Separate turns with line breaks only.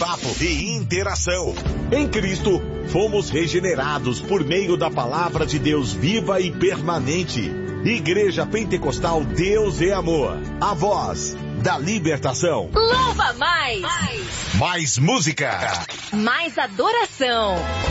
bate-papo e interação. Em Cristo, fomos regenerados por meio da palavra de Deus viva e permanente. Igreja Pentecostal Deus é Amor. A voz da libertação.
Louva mais!
Mais música.
Mais adoração.